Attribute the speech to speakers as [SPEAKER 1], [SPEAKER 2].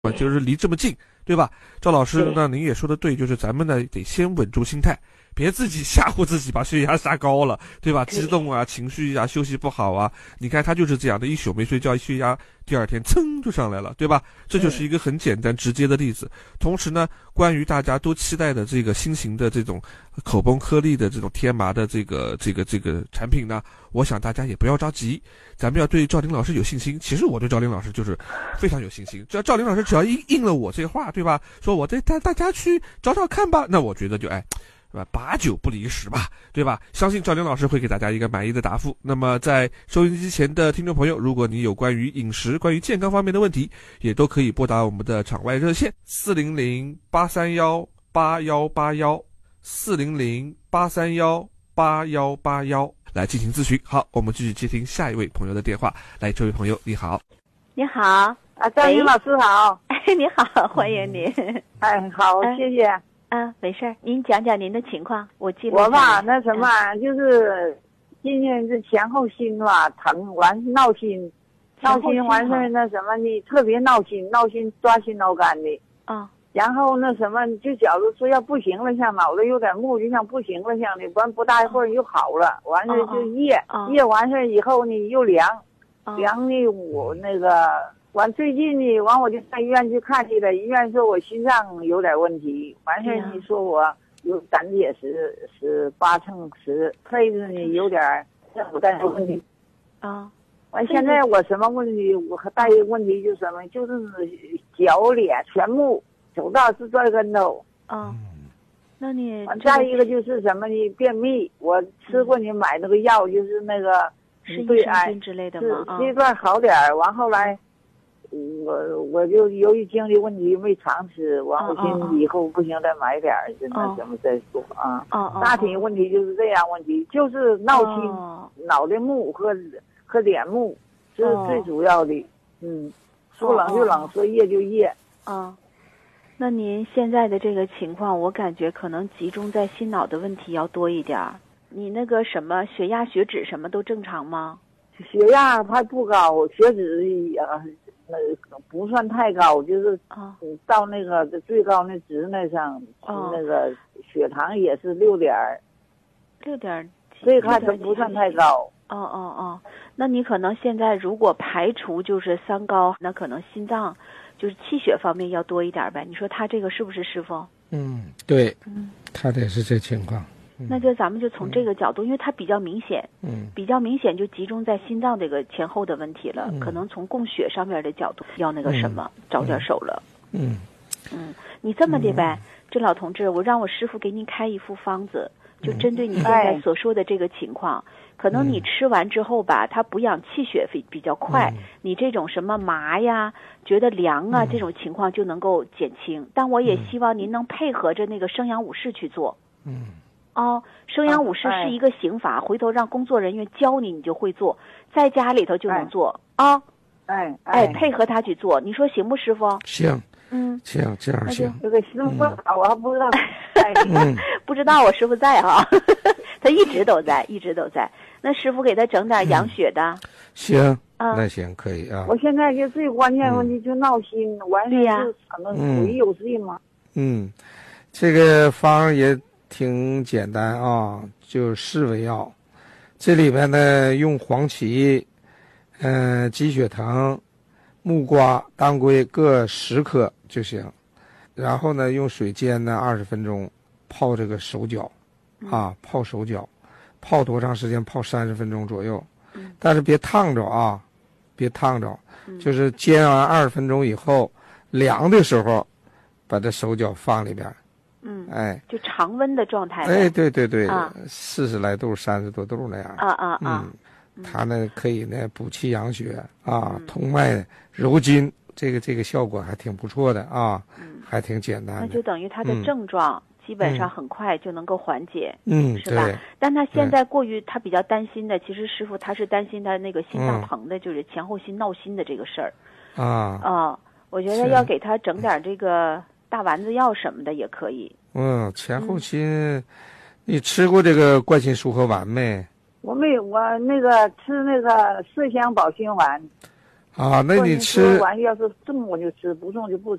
[SPEAKER 1] 就是离这么近，对吧？赵老师，那您也说的对，就是咱们呢得先稳住心态，别自己吓唬自己，把血压杀高了，对吧？激动啊，情绪啊，休息不好啊，你看他就是这样的，一宿没睡觉，血压第二天噌就上来了，对吧？这就是一个很简单直接的例子。同时呢，关于大家都期待的这个新型的这种口崩颗粒的这种天麻的这个产品呢，我想大家也不要着急，咱们要对赵林老师有信心。其实我对赵林老师就是非常有信心，只要赵林老师只要应了我这话，对吧？说我带大家去找找看吧，那我觉得就8、9不离10吧，对吧？相信赵林老师会给大家一个满意的答复。那么在收音机前的听众朋友，如果你有关于饮食、关于健康方面的问题，也都可以拨打我们的场外热线400-831-8181，400-831-8181来进行咨询。好，我们继续接听下一位朋友的电话。来，这位朋友你好。
[SPEAKER 2] 你好
[SPEAKER 3] 赵林老师好。
[SPEAKER 2] 你好，欢迎您。
[SPEAKER 3] 好，谢谢。
[SPEAKER 2] 没事儿，您讲讲您的情况，我记录。
[SPEAKER 3] 我吧，那什么，就是今年这前后心吧疼，完闹心完事那什么你特别闹心抓心挠肝的然后那什么就觉得说要不行了，像脑袋有点木，就像不行了像的，完不大一会儿又好了，完事就夜完事以后呢又凉呢，我那个完最近呢，完我就上医院去看去了，医院说我心脏有点问题，完事你说我有胆结石8乘10，配置呢有点肾带的问题完现在我什么问题？我还带一个问题就是什么？就是脚脸全木，走道是摔跟头
[SPEAKER 2] 那你
[SPEAKER 3] 再一个就是什么呢？便秘，我吃过你买那个药，就是那个
[SPEAKER 2] 是益生菌之类的吗？
[SPEAKER 3] 这一段好点儿，完后来我就由于精力问题没常吃，完我寻思以后不行再买点儿，那怎么再说大体问题就是这样问题，就是闹心，脑袋木和脸木，这是最主要的。说冷就冷，说热就热。
[SPEAKER 2] 那您现在的这个情况，我感觉可能集中在心脑的问题要多一点。你那个什么血压、血脂什么都正常吗？
[SPEAKER 3] 血压还不高，血脂不算太高，就是到那个最高那值那上，那个血糖也是6点，这看它不算太高。
[SPEAKER 2] 那你可能现在如果排除就是3高，那可能心脏就是气血方面要多一点呗。你说他这个是不是师傅？
[SPEAKER 4] 对，他得是这情况。
[SPEAKER 2] 那就咱们就从这个角度，因为它比较明显，就集中在心脏这个前后的问题了，可能从供血上面的角度要那个什么着点手了。你这么的呗，这老同志，让我师傅给您开一副方子，就针对你现在所说的这个情况，可能你吃完之后吧，它补养气血比较快，你这种什么麻呀、觉得凉啊这种情况就能够减轻。但我也希望您能配合着那个生阳武士去做。生阳武士是一个刑法，回头让工作人员教你，你就会做，在家里头就能做配合他去做，你说行不，师傅？
[SPEAKER 4] 行，行，这样行。
[SPEAKER 3] 这个师傅不好，我还不知道。
[SPEAKER 2] 不知道我师傅在哈，他一直都在。那师傅给他整点养血的。
[SPEAKER 4] 行，那行可以啊。
[SPEAKER 3] 我现在就最关键问题就闹心，完事就可能属于有事嘛。
[SPEAKER 4] 这个方也挺简单就四味药，这里边呢用黄芪、鸡血藤、木瓜、当归各10克就行，然后呢用水煎呢20分钟，泡这个手脚泡手脚，泡多长时间？泡30分钟左右，但是别烫着别烫着，就是煎完20分钟以后，凉的时候把这手脚放里边。
[SPEAKER 2] 就常温的状态。
[SPEAKER 4] 对，40来度、30多度那样。它呢可以呢补气养血通脉柔筋，这个效果还挺不错的还挺简单的。
[SPEAKER 2] 那就等于它的症状基本上很快就能够缓解，是吧？
[SPEAKER 4] 对。
[SPEAKER 2] 但他现在他比较担心的，其实师傅他是担心他那个心脏疼的，就是前后心闹心的这个事儿我觉得要给他整点这个大丸子药什么的也可以。
[SPEAKER 4] 前后心，你吃过这个冠心舒和丸没？
[SPEAKER 3] 我没有，我那个吃那个麝香保心丸。
[SPEAKER 4] 啊，那你吃
[SPEAKER 3] 完要是重我就吃，不重就不吃。